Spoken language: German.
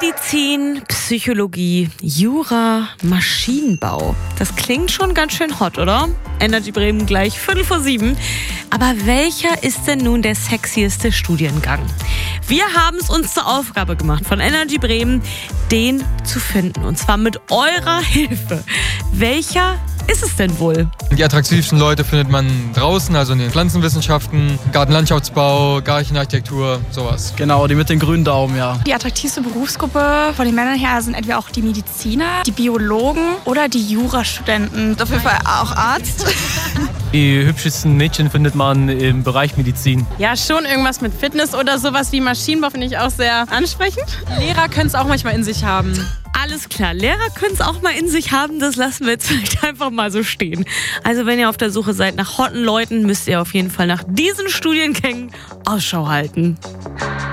Medizin, Psychologie, Jura, Maschinenbau. Das klingt schon ganz schön hot, oder? Energy Bremen gleich 7:15. Aber welcher ist denn nun der sexieste Studiengang? Wir haben es uns zur Aufgabe gemacht von Energy Bremen, den zu finden. Und zwar mit eurer Hilfe. Welcher ist es denn wohl? Die attraktivsten Leute findet man draußen, also in den Pflanzenwissenschaften, Gartenlandschaftsbau, Gartenarchitektur, sowas. Genau, die mit den grünen Daumen, ja. Die attraktivste Berufsgruppe von den Männern her sind entweder auch die Mediziner, die Biologen oder die Jurastudenten. Auf jeden Fall auch Arzt. Die hübschesten Mädchen findet man im Bereich Medizin. Ja, schon irgendwas mit Fitness oder sowas wie Maschinenbau finde ich auch sehr ansprechend. Lehrer können es auch manchmal in sich haben. Alles klar, Lehrer können es auch mal in sich haben, das lassen wir jetzt einfach mal so stehen. Also wenn ihr auf der Suche seid nach hotten Leuten, müsst ihr auf jeden Fall nach diesen Studiengängen Ausschau halten.